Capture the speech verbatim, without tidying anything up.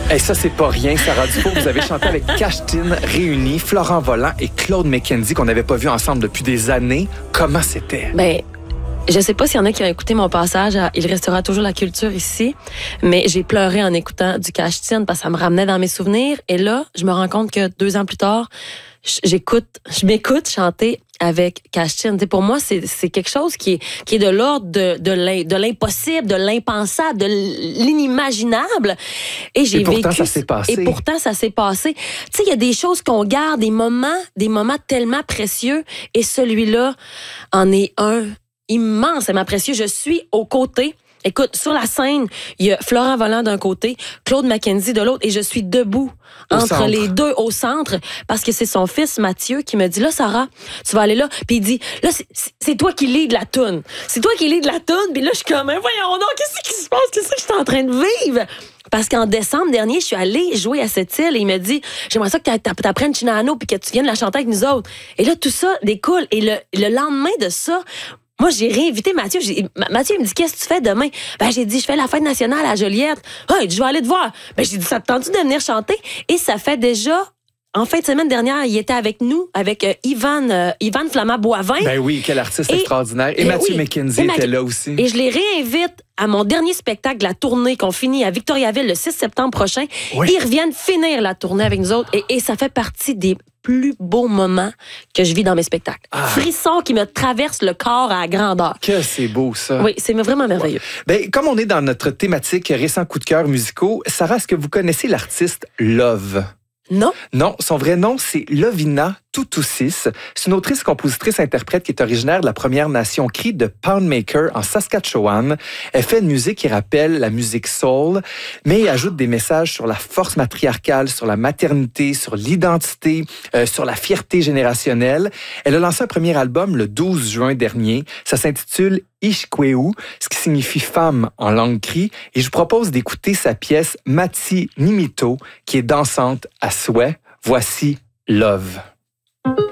Et ça, c'est pas rien, Sarah Dufour. Vous avez chanté avec Cache-Tine réunis, Florent Volant et Claude McKenzie, qu'on n'avait pas vu ensemble depuis des années. Comment c'était? Ben, je sais pas s'il y en a qui ont écouté mon passage à Il restera toujours la culture ici, mais j'ai pleuré en écoutant du Cache-Tine parce que ça me ramenait dans mes souvenirs. Et là, je me rends compte que deux ans plus tard, j'écoute, je m'écoute chanter avec Cache-Tine. Pour moi, c'est, c'est quelque chose qui est, qui est de l'ordre de, de, de l'impossible, de l'impensable, de l'inimaginable. Et j'ai et pourtant, vécu, ça s'est passé. Et pourtant, ça s'est passé. Tu sais, il y a des choses qu'on garde, des moments, des moments tellement précieux. Et celui-là en est un immensément précieux. Je suis aux côtés. Écoute, sur la scène, il y a Florent Volant d'un côté, Claude McKenzie de l'autre, et je suis debout au entre centre. les deux au centre, parce que c'est son fils Mathieu qui me dit, là, Sarah, tu vas aller là, puis il dit, là, c'est, c'est toi qui lis de la toune. C'est toi qui lis de la toune, puis là, je suis comme, voyons donc, qu'est-ce qui se passe? Qu'est-ce que je suis en train de vivre? Parce qu'en décembre dernier, je suis allée jouer à cette île et il me dit, j'aimerais ça que tu apprennes Chinano puis que tu viennes la chanter avec nous autres. Et là, tout ça découle. Et le, le lendemain de ça, moi, j'ai réinvité Mathieu. J'ai, Mathieu, il me dit, qu'est-ce que tu fais demain? Ben, j'ai dit, je fais la fête nationale à Joliette. Ah, il dit, je vais aller te voir. Ben, j'ai dit, ça te tente-tu de venir chanter? Et ça fait déjà, en fin de semaine dernière, il était avec nous, avec euh, Yvan, euh, Yvan Flamand-Boivin. Ben oui, quel artiste et, extraordinaire. Et, et Mathieu oui, McKenzie et était Mathieu, là aussi. Et je les réinvite à mon dernier spectacle de la tournée qu'on finit à Victoriaville le six septembre prochain. Oui. Ils reviennent finir la tournée avec nous autres et, et ça fait partie des plus beaux moments que je vis dans mes spectacles. Ah. Frissons qui me traversent le corps à la grandeur. Que c'est beau, ça. Oui, c'est vraiment merveilleux. Ben, comme on est dans notre thématique récent coup de cœur musicaux, Sarah, est-ce que vous connaissez l'artiste Love? Non. Non, son vrai nom, c'est Lovina Tutusis. C'est une autrice, compositrice, interprète qui est originaire de la Première Nation Cree de Poundmaker en Saskatchewan. Elle fait une musique qui rappelle la musique soul, mais elle ajoute des messages sur la force matriarcale, sur la maternité, sur l'identité, euh, sur la fierté générationnelle. Elle a lancé un premier album le douze juin dernier. Ça s'intitule Ishkweu, ce qui signifie femme en langue cri. Et je vous propose d'écouter sa pièce Mati Nimito, qui est dansante à souhait. Voici Love.